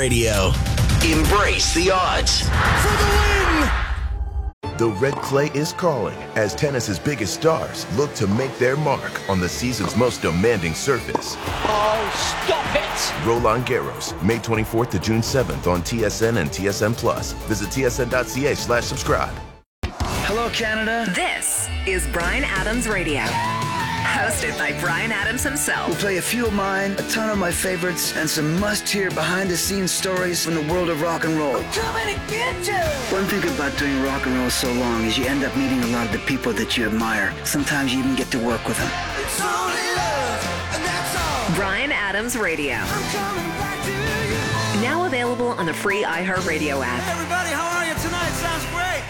Radio. Embrace the odds. For the win! The red clay is calling as tennis's biggest stars look to make their mark on the season's most demanding surface. Oh, stop it! Roland Garros, May 24th to June 7th on TSN and TSN Plus. Visit tsn.ca/subscribe. Hello, Canada. This is Bryan Adams Radio. Hosted by Bryan Adams himself. We'll play a few of mine, a ton of my favorites, and some must-hear behind-the-scenes stories from the world of rock and roll. I'm coming to get you! One thing about doing rock and roll so long is you end up meeting a lot of the people that you admire. Sometimes you even get to work with them. It's only love, and that's all. Bryan Adams Radio. I'm coming back to you. Now available on the free iHeartRadio app. Hey everybody, how are you tonight? Sounds great.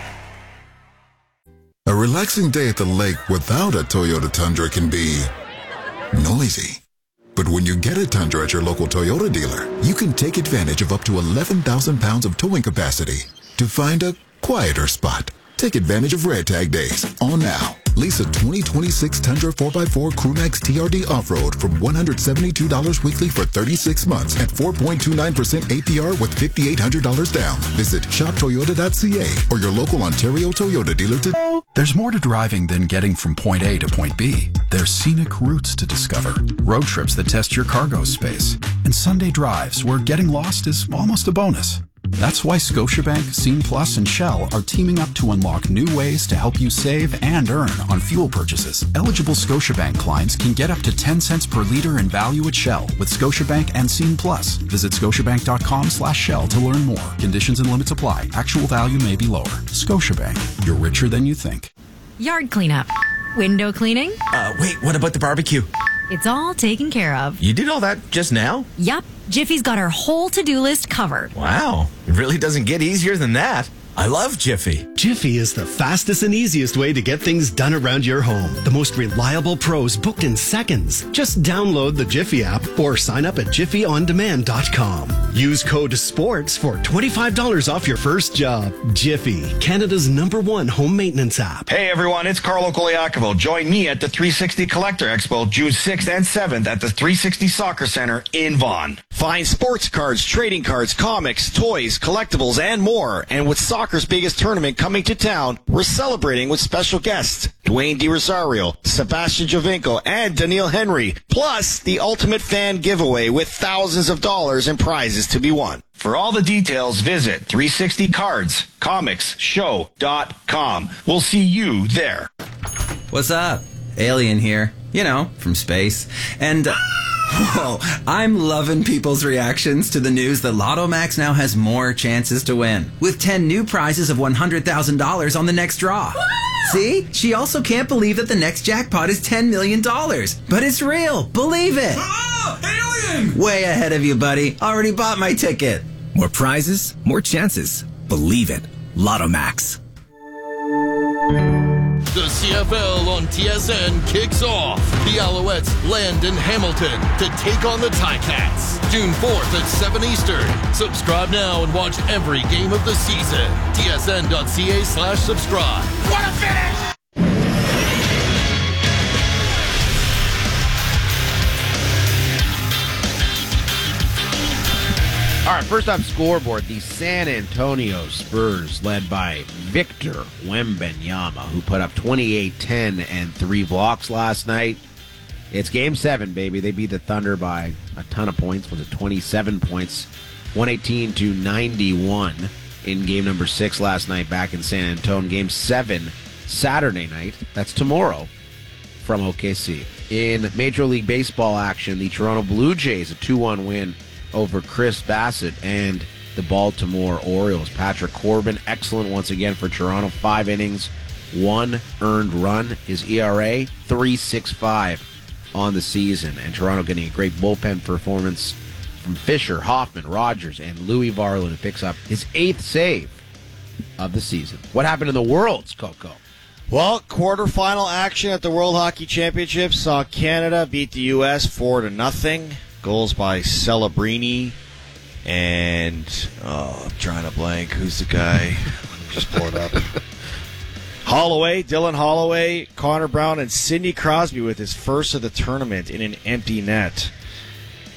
A relaxing day at the lake without a Toyota Tundra can be noisy. But when you get a Tundra at your local Toyota dealer, you can take advantage of up to 11,000 pounds of towing capacity to find a quieter spot. Take advantage of Red Tag Days on now. Lease a 2026 Tundra 4x4 Crewmax TRD Off-Road from $172 weekly for 36 months at 4.29% APR with $5,800 down. Visit shoptoyota.ca or your local Ontario Toyota dealer today. There's more to driving than getting from point A to point B. There's scenic routes to discover, road trips that test your cargo space, and Sunday drives where getting lost is almost a bonus. That's why Scotiabank, Scene Plus, and Shell are teaming up to unlock new ways to help you save and earn on fuel purchases. Eligible Scotiabank clients can get up to 10 cents per liter in value at Shell with Scotiabank and Scene Plus. Visit scotiabank.com/Shell to learn more. Conditions and limits apply. Actual value may be lower. Scotiabank, you're richer than you think. Yard cleanup. Window cleaning. Wait, what about the barbecue? It's all taken care of. You did all that just now? Yup. Jiffy's got our whole to-do list covered. Wow. It really doesn't get easier than that. I love Jiffy. Jiffy is the fastest and easiest way to get things done around your home. The most reliable pros booked in seconds. Just download the Jiffy app or sign up at jiffyondemand.com. Use code SPORTS for $25 off your first job. Jiffy, Canada's #1 home maintenance app. Hey everyone, it's Carlo Koliakovo. Join me at the 360 Collector Expo June 6th and 7th at the 360 Soccer Center in Vaughan. Find sports cards, trading cards, comics, toys, collectibles, and more. And with soccer's biggest tournament coming to town, we're celebrating with special guests Dwayne DiRosario, Sebastian Giovinco, and Daniil Henry. Plus, the ultimate fan giveaway with thousands of dollars in prizes to be won. For all the details, visit 360cardscomicshow.com. We'll see you there. What's up? Alien here. You know, from space. And... whoa, I'm loving people's reactions to the news that Lotto Max now has more chances to win, with 10 new prizes of $100,000 on the next draw. See? She also can't believe that the next jackpot is $10 million. But it's real. Believe it. Alien! Way ahead of you, buddy. Already bought my ticket. More prizes, more chances. Believe it. Lotto Max. The CFL on TSN kicks off. The Alouettes land in Hamilton to take on the Ticats. June 4th at 7 Eastern. Subscribe now and watch every game of the season. tsn.ca/subscribe. What a finish! All right, first off, scoreboard, the San Antonio Spurs, led by Victor Wembanyama, who put up 28, 10, and 3 blocks last night. It's Game 7, baby. They beat the Thunder by a ton of points. Was it 27 points? 118-91 in Game number 6 last night back in San Antonio. Game 7, Saturday night. That's tomorrow from OKC. In Major League Baseball action, the Toronto Blue Jays, a 2-1 win over Chris Bassett and the Baltimore Orioles. Patrick Corbin, excellent once again for Toronto. 5 innings, 1 earned run. His ERA, 3.65 on the season. And Toronto getting a great bullpen performance from Fisher, Hoffman, Rogers, and Louis Varland, who picks up his 8th save of the season. What happened in the Worlds, Coco? Well, quarterfinal action at the World Hockey Championships saw Canada beat the U.S. 4-0. Goals by Celebrini and, I'm trying to blank. Who's the guy? Just pull it up. Holloway, Dylan Holloway, Connor Brown, and Sidney Crosby with his first of the tournament in an empty net.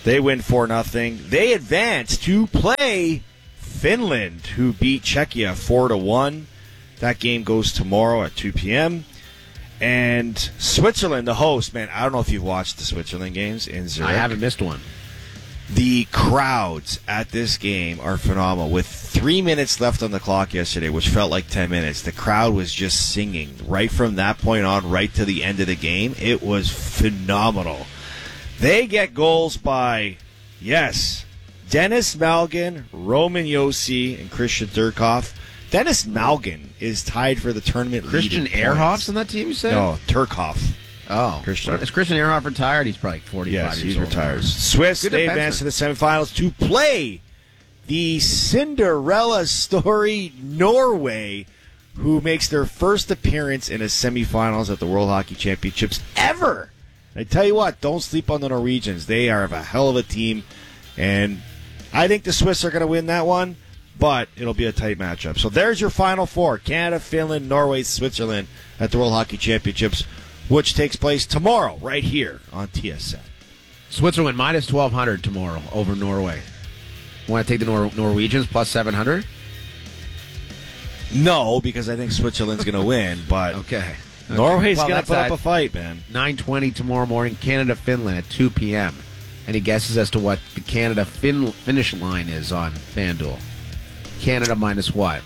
They win 4-0. They advance to play Finland, who beat Czechia 4-1. That game goes tomorrow at 2 p.m. And Switzerland, the host, man, I don't know if you've watched the Switzerland games in Zurich. I haven't missed one. The crowds at this game are phenomenal. With 3 minutes left on the clock yesterday, which felt like 10 minutes, the crowd was just singing right from that point on, right to the end of the game. It was phenomenal. They get goals by, yes, Dennis Malgin, Roman Josi, and Christian Turkov. Dennis Malgin is tied for the tournament Christian lead in Ehrhoff's points. on that team, you said? No, Turkov. Oh. Is Christian Ehrhoff retired? He's probably 45 yes, years he's old. retired. Swiss, they advance to the semifinals to play the Cinderella story Norway, who makes their first appearance in a semifinals at the World Hockey Championships ever. I tell you what, don't sleep on the Norwegians. They are a hell of a team, and I think the Swiss are going to win that one, but it'll be a tight matchup. So there's your Final Four: Canada, Finland, Norway, Switzerland at the World Hockey Championships, which takes place tomorrow right here on TSN. Switzerland minus 1,200 tomorrow over Norway. Want to take the Norwegians plus 700? No, because I think Switzerland's going to win, but okay. Norway's going to put up a fight, man. 9:20 tomorrow morning, Canada-Finland at 2 p.m. Any guesses as to what the Canada-finish line is on FanDuel? Canada minus what?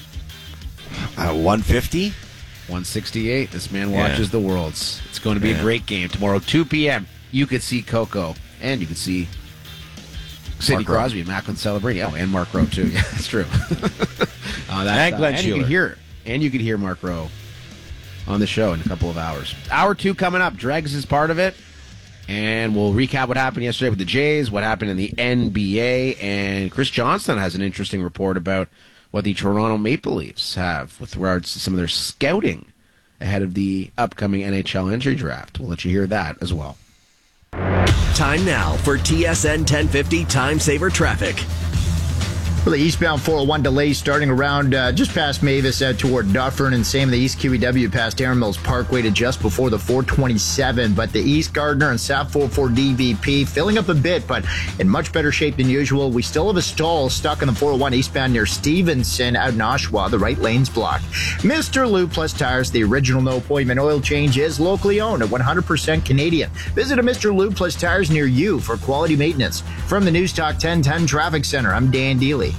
150? 168. This man watches the Worlds. It's going to be a great game tomorrow, 2 p.m. You could see Coco, and you could see Sidney Crosby and Macklin celebrating. Oh, and Mark Rowe, too. Yeah, that's true. And Glenn Sheeler. You could hear Mark Rowe on the show in a couple of hours. Hour 2 coming up. Dregs is part of it. And we'll recap what happened yesterday with the Jays, what happened in the NBA, and Chris Johnston has an interesting report about what the Toronto Maple Leafs have with regards to some of their scouting ahead of the upcoming NHL entry draft. We'll let you hear that as well. Time now for TSN 1050 Time Saver Traffic. Well, the eastbound 401 delays starting around just past Mavis out toward Dufferin, and same the East QEW past Aaron Mills Parkway to just before the 427. But the East Gardner and SAP 44 DVP filling up a bit, but in much better shape than usual. We still have a stall stuck in the 401 eastbound near Stevenson out in Oshawa. The right lane's blocked. Mr. Lou Plus Tires, the original no appointment oil change, is locally owned at 100% Canadian. Visit a Mr. Lou Plus Tires near you for quality maintenance. From the News Talk 1010 Traffic Center, I'm Dan Dealey.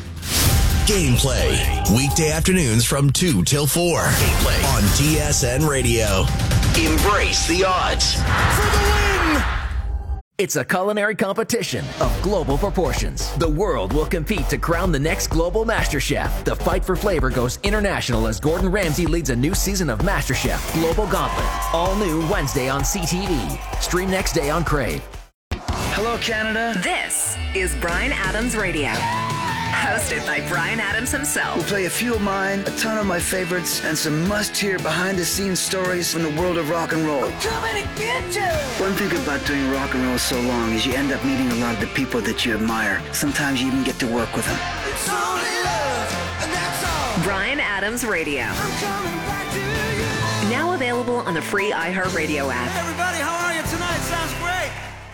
Gameplay. Weekday afternoons from 2 till 4. Gameplay on TSN Radio. Embrace the odds. For the win! It's a culinary competition of global proportions. The world will compete to crown the next global master chef. The fight for flavor goes international as Gordon Ramsay leads a new season of MasterChef Global Gauntlet. All new Wednesday on CTV. Stream next day on Crave. Hello, Canada. This is Bryan Adams Radio. Hosted by Bryan Adams himself. We'll play a few of mine, a ton of my favorites, and some must-hear behind-the-scenes stories from the world of rock and roll. I'm coming to get you! One thing about doing rock and roll so long is you end up meeting a lot of the people that you admire. Sometimes you even get to work with them. It's only love, and that's all. Bryan Adams Radio. I'm coming back to you. Now available on the free iHeartRadio app. Hey everybody, how are you tonight? Sounds great.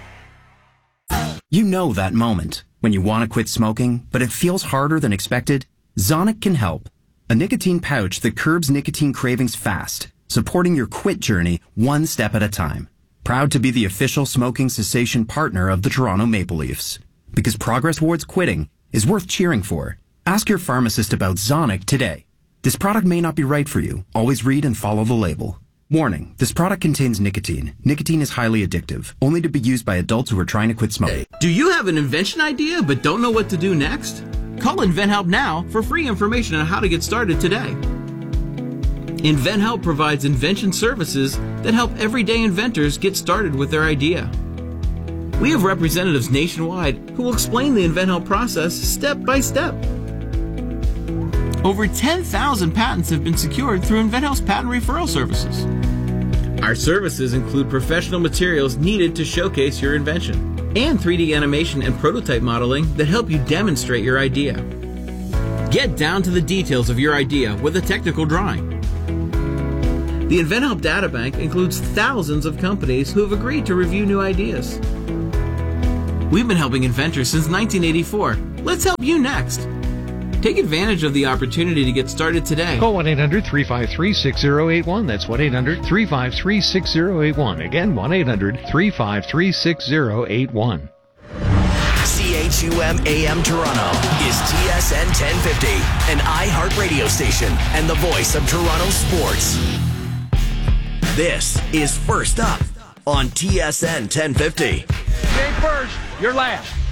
You know that moment when you want to quit smoking, but it feels harder than expected? Zonic can help. A nicotine pouch that curbs nicotine cravings fast, supporting your quit journey one step at a time. Proud to be the official smoking cessation partner of the Toronto Maple Leafs. Because progress towards quitting is worth cheering for. Ask your pharmacist about Zonic today. This product may not be right for you. Always read and follow the label. Warning, this product contains nicotine. Nicotine is highly addictive, only to be used by adults who are trying to quit smoking. Do you have an invention idea but don't know what to do next? Call InventHelp now for free information on how to get started today. InventHelp provides invention services that help everyday inventors get started with their idea. We have representatives nationwide who will explain the InventHelp process step by step. Over 10,000 patents have been secured through InventHelp's patent referral services. Our services include professional materials needed to showcase your invention and 3D animation and prototype modeling that help you demonstrate your idea. Get down to the details of your idea with a technical drawing. The InventHelp Databank includes thousands of companies who have agreed to review new ideas. We've been helping inventors since 1984. Let's help you next. Take advantage of the opportunity to get started today. Call 1-800-353-6081. That's 1-800-353-6081. Again, 1-800-353-6081. CHUM AM Toronto is TSN 1050, an iHeart radio station and the voice of Toronto sports. This is First Up on TSN 1050. You ain't first, you're last.